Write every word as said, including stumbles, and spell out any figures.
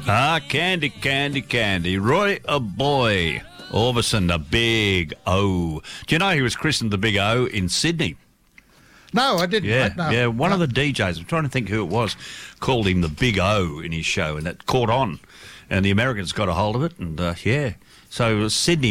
Ah, Candy, Candy, Candy. Roy a boy. Orbison, the Big O. Do you know he was christened the Big O in Sydney? No, I didn't. Yeah, mate, no. yeah. One no. of the D Js, I'm trying to think who it was, called him the Big O in his show, and it caught on. And the Americans got a hold of it, and uh, yeah. So Sydney